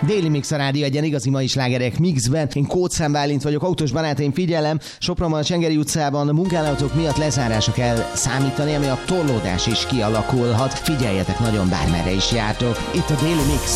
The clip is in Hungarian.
Déli Mix a rádió, egyen igazi mai slágerek mixben. Én Kóczám Bálint vagyok, autós barátaim, figyelem, Sopronban a Csengeri utcában munkálatok miatt lezárásra kell számítani, ami a torlódás is kialakulhat. Figyeljetek nagyon, bármerre is jártok. Itt a Déli Mix.